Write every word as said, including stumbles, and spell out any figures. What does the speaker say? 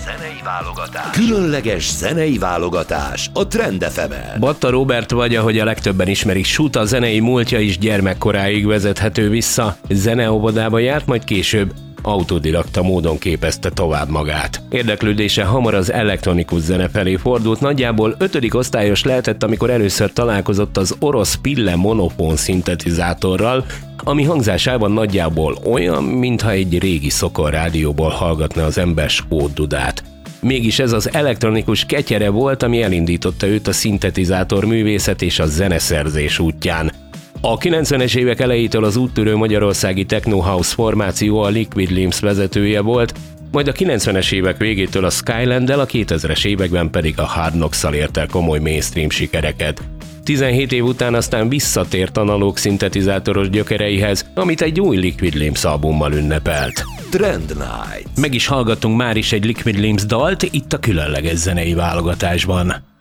zenei válogatás. Különleges zenei válogatás a Trend ef emen. Batta Róbert vagy, ahogy a legtöbben ismerik, Suta zenei múltja is gyermekkoráig vezethető vissza. Zeneóvodába járt, majd később autodidakta módon képezte tovább magát. Érdeklődése hamar az elektronikus zene felé fordult, nagyjából ötödik osztályos lehetett, amikor először találkozott az orosz Pille monofón szintetizátorral, ami hangzásában nagyjából olyan, mintha egy régi szokor rádióból hallgatna az ember skótdudát. Mégis ez az elektronikus ketyere volt, ami elindította őt a szintetizátor művészet és a zeneszerzés útján. A kilencvenes évek elejétől az úttörő magyarországi techno house formáció a Liquid Limbs vezetője volt, majd a kilencvenes évek végétől a Skyland-del, a kétezres években pedig a Hard Knocks-szal ért el komoly mainstream sikereket. tizenhét év után aztán visszatért analóg szintetizátoros gyökereihez, amit egy új Liquid Limbs albummal ünnepelt. Trend Night. Meg is hallgattunk már is egy Liquid Limbs dalt itt a különleges zenei válogatásban.